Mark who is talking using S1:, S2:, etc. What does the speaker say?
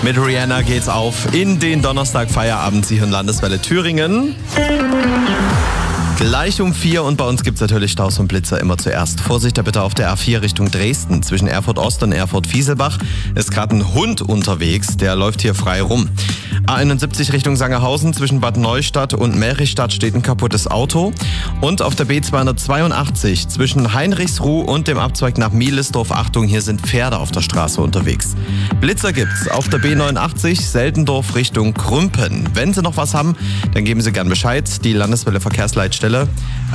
S1: Mit Rihanna geht's auf in den Donnerstag-Feierabend. Sie hören Landeswelle Thüringen. Gleich um 4 und bei uns gibt's natürlich Staus und Blitzer immer zuerst. Vorsicht da bitte auf der A4 Richtung Dresden. Zwischen Erfurt Ost und Erfurt Fieselbach ist gerade ein Hund unterwegs, der läuft hier frei rum. A71 Richtung Sangerhausen zwischen Bad Neustadt und Melrichstadt steht ein kaputtes Auto. Und auf der B282 zwischen Heinrichsruh und dem Abzweig nach Mihlesdorf, Achtung, hier sind Pferde auf der Straße unterwegs. Blitzer gibt's auf der B89 Seldendorf Richtung Krümpen. Wenn Sie noch was haben, dann geben Sie gern Bescheid. Die Landeswelle Verkehrsleitstelle